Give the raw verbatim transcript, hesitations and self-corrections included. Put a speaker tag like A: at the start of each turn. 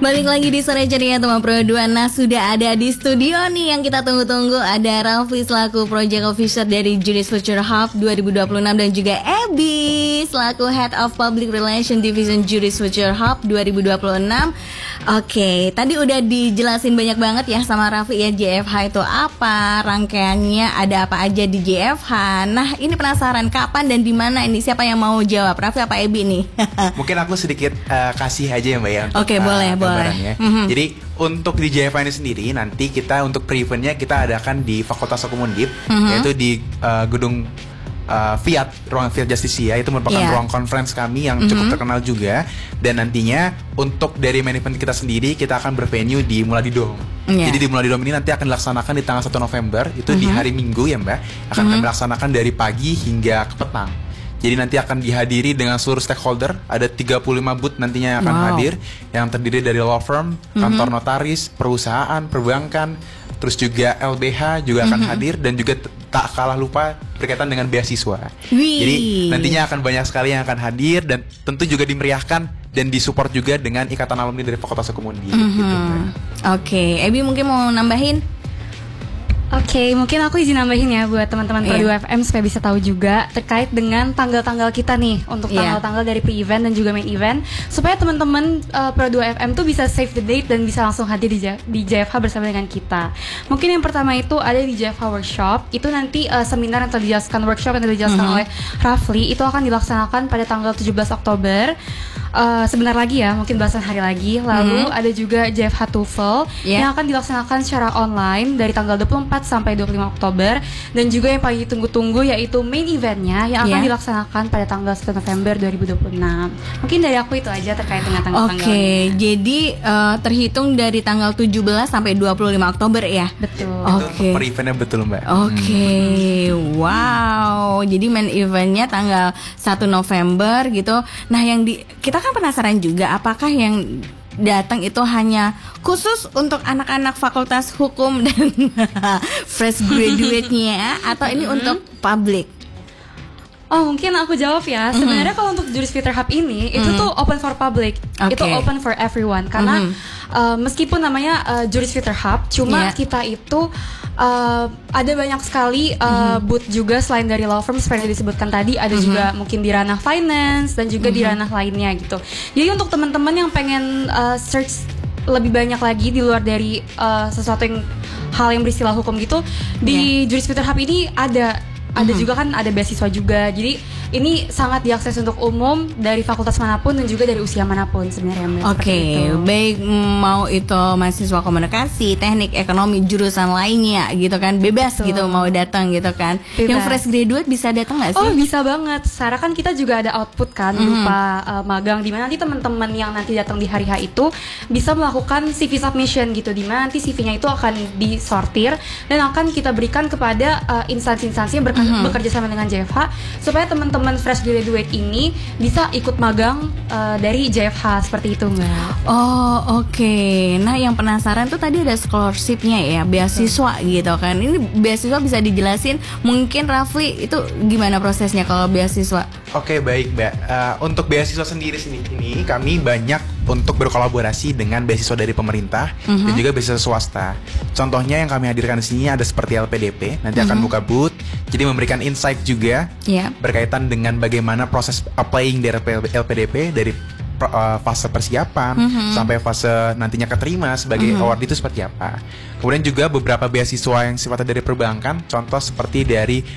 A: Balik lagi di Sore Ceria teman Pro dua. Nah, sudah ada di studio nih yang kita tunggu-tunggu. Ada Rafli selaku Project Officer dari Juris Future Hub dua ribu dua puluh enam dan juga Abby selaku Head of Public Relations Division Juris Future Hub dua ribu dua puluh enam. Oke, tadi udah dijelasin banyak banget ya sama Rafli ya, J F H itu apa, rangkaiannya ada apa aja di J F H. Nah, ini penasaran kapan dan di mana ini, siapa yang mau jawab? Rafli apa Abby nih?
B: Mungkin aku sedikit uh, kasih aja ya Mbak ya.
A: Oke, uh, boleh, boleh. Mm-hmm.
B: Jadi untuk di J F H ini sendiri nanti kita untuk pre-eventnya kita adakan di Fakultas Hukum-Undip, mm-hmm. yaitu di uh, gedung uh, Fiat, ruang Fiat Justisia. Itu merupakan yeah. ruang conference kami yang mm-hmm. cukup terkenal juga. Dan nantinya untuk dari management kita sendiri kita akan bervenue di Muladi Dome. Yeah. Jadi di Muladi Dome ini nanti akan dilaksanakan di tanggal satu November, itu mm-hmm. di hari Minggu ya Mbak. Akan mm-hmm. kami laksanakan dari pagi hingga ke petang. Jadi nanti akan dihadiri dengan seluruh stakeholder. Ada tiga puluh lima booth nantinya yang akan wow. hadir, yang terdiri dari law firm, kantor mm-hmm. notaris, perusahaan, perbankan, terus juga L B H juga akan mm-hmm. hadir, dan juga t- tak kalah lupa berkaitan dengan beasiswa.
A: Wih.
B: Jadi nantinya akan banyak sekali yang akan hadir, dan tentu juga dimeriahkan dan disupport juga dengan Ikatan Alumni dari Fakultas Hukum Undip.
A: Mm-hmm.
B: Gitu,
A: Oke, okay. Abby mungkin mau nambahin?
C: Oke, okay, mungkin aku izin nambahin ya buat teman-teman Pro dua F M supaya bisa tahu juga terkait dengan tanggal-tanggal kita nih untuk yeah. tanggal-tanggal dari pre-event dan juga main event, supaya teman-teman uh, Pro dua F M tuh bisa save the date dan bisa langsung hadir di, J- di J F H bersama dengan kita. Mungkin yang pertama itu ada di J F H Workshop. Itu nanti uh, seminar yang telah dijelaskan, workshop yang telah dijelaskan mm-hmm. oleh Rafli, itu akan dilaksanakan pada tanggal tujuh belas Oktober. Uh, sebentar lagi ya, mungkin belasan hari lagi. Lalu mm-hmm. ada juga J F H TOEFL yeah. yang akan dilaksanakan secara online dari tanggal dua puluh empat sampai dua puluh lima Oktober. Dan juga yang paling ditunggu-tunggu yaitu main eventnya yang akan yeah. dilaksanakan pada tanggal satu November dua ribu dua puluh enam. Mungkin dari aku itu aja terkait dengan tanggal-tanggalnya.
A: Oke, okay, jadi uh, terhitung dari tanggal tujuh belas sampai dua puluh lima Oktober ya?
C: Betul.
A: Oke. Okay.
B: Per eventnya betul Mbak.
A: Oke, okay. hmm. wow. Jadi main eventnya tanggal satu November gitu. Nah, yang di kita kan penasaran juga apakah yang datang itu hanya khusus untuk anak-anak fakultas hukum dan fresh graduate-nya atau ini untuk publik?
C: Oh, mungkin aku jawab ya. Mm-hmm. Sebenarnya kalau untuk Juris Future Hub ini mm-hmm. itu tuh open for public. Okay. Itu open for everyone karena mm-hmm. uh, meskipun namanya uh, Juris Future Hub, cuma yeah. kita itu uh, ada banyak sekali uh, mm-hmm. booth juga selain dari law firm seperti yang disebutkan tadi, ada mm-hmm. juga mungkin di ranah finance dan juga mm-hmm. di ranah lainnya gitu. Jadi untuk teman-teman yang pengen uh, search lebih banyak lagi di luar dari uh, sesuatu yang hal yang beristilah hukum gitu, di yeah. Juris Future Hub ini ada ada mm-hmm. juga kan ada beasiswa juga. Jadi ini sangat diakses untuk umum dari fakultas manapun dan juga dari usia manapun sebenarnya.
A: Oke, okay. baik mau itu mahasiswa komunikasi, teknik, ekonomi, jurusan lainnya gitu kan, bebas Betul. gitu mau datang gitu kan. Bebas. Yang fresh graduate bisa datang nggak sih?
C: Oh bisa banget. Sekarang kan kita juga ada output kan mm-hmm. berupa uh, magang, di mana nanti teman-teman yang nanti datang di hari H itu bisa melakukan C V submission gitu, di mana nanti C V-nya itu akan disortir dan akan kita berikan kepada uh, instansi-instansi yang berka- mm-hmm. bekerja sama dengan J F H supaya teman-teman teman fresh graduate ini bisa ikut magang uh, dari J F H seperti itu Mbak.
A: Oh oke. Okay. Nah yang penasaran tuh tadi ada scholarship-nya ya, beasiswa hmm. gitu kan. Ini beasiswa bisa dijelasin mungkin Rafli itu gimana prosesnya kalau beasiswa?
B: Oke okay, baik Mbak. Uh, untuk beasiswa sendiri sini ini kami banyak untuk berkolaborasi dengan beasiswa dari pemerintah mm-hmm. dan juga beasiswa swasta. Contohnya yang kami hadirkan di sini ada seperti L P D P, nanti mm-hmm. akan buka booth, jadi memberikan insight juga yeah. berkaitan dengan bagaimana proses applying dari L P D P dari uh, fase persiapan mm-hmm. sampai fase nantinya keterima sebagai mm-hmm. award itu seperti apa. Kemudian juga beberapa beasiswa yang sifatnya dari perbankan, contoh seperti dari